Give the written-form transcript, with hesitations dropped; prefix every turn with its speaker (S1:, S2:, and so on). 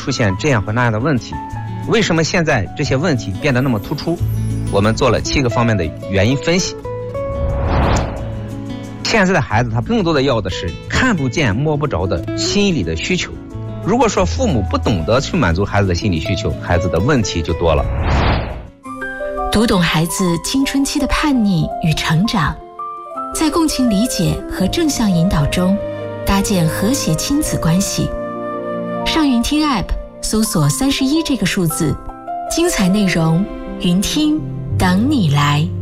S1: 出现这样或那样的问题？为什么现在这些问题变得那么突出？我们做了7个方面的原因分析。现在的孩子他更多的要的是看不见摸不着的心理的需求。如果说父母不懂得去满足孩子的心理需求，孩子的问题就多了。
S2: 读懂孩子青春期的叛逆与成长，在共情理解和正向引导中搭建和谐亲子关系。上云听 App 搜索31这个数字，精彩内容云听等你来。